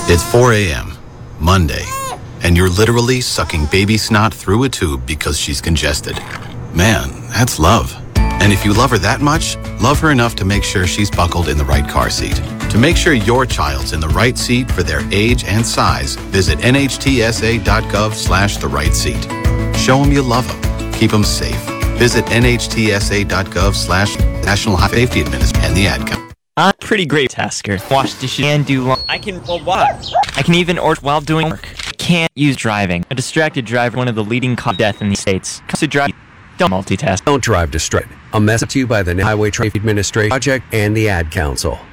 It's 4 a.m., Monday, and you're literally sucking baby snot through a tube because she's congested. Man, that's love. And if you love her that much, love her enough to make sure she's buckled in the right car seat. To make sure your child's in the right seat for their age and size, visit nhtsa.gov/the right seat. Show them you love them. Keep them safe. Visit nhtsa.gov/National Safety Administration and the ad company. I'm a pretty great tasker. Wash dishes and do laundry. I can walk. I can even order while doing work. Can't use driving. A distracted driver, one of the leading cause of death in the States. Comes to drive. Don't multitask. Don't drive distracted. A message to you by the Highway Traffic Administration Project and the Ad Council.